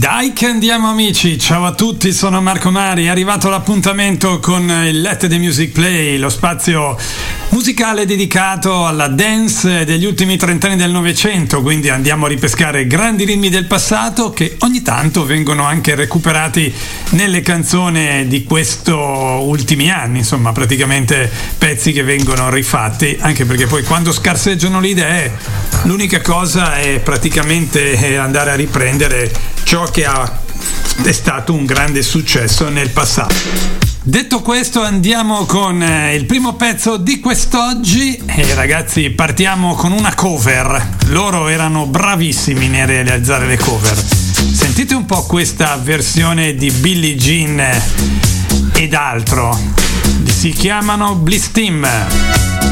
Dai che andiamo amici, ciao a tutti, sono Marco Mari, è arrivato l'appuntamento con il Let the Music Play, lo spazio musicale dedicato alla dance degli ultimi 30 anni del Novecento, quindi andiamo a ripescare grandi ritmi del passato che ogni tanto vengono anche recuperati nelle canzoni di questo ultimi anni, insomma praticamente pezzi che vengono rifatti, anche perché poi quando scarseggiano le idee l'unica cosa è praticamente andare a riprendere ciò che è stato un grande successo nel passato. Detto questo, andiamo con il primo pezzo di quest'oggi e ragazzi partiamo con una cover. Loro erano bravissimi nel realizzare le cover. Sentite un po' questa versione di Billie Jean ed altro. Si chiamano Bliss Team.